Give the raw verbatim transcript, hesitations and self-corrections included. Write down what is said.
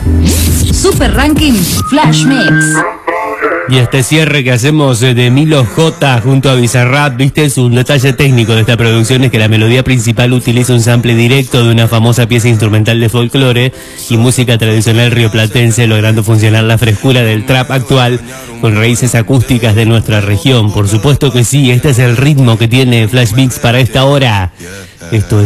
Super Ranking Flash Mix. Y este cierre que hacemos de Milo J junto a Bizarrap, viste, es un detalle técnico de esta producción, es que la melodía principal utiliza un sample directo de una famosa pieza instrumental de folclore y música tradicional rioplatense, logrando funcionar la frescura del trap actual con raíces acústicas de nuestra región. Por supuesto que sí, este es el ritmo que tiene Flash Mix para esta hora. Esto es